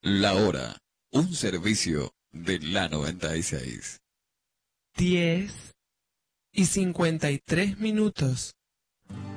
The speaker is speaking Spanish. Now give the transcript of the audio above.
La hora, un servicio de la 96. 10:53.